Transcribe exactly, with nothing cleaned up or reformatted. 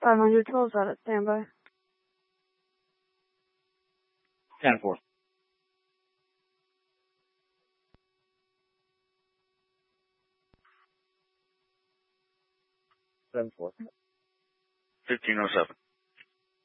five hundred tools out at standby. ten four. seven four. fifteen oh seven.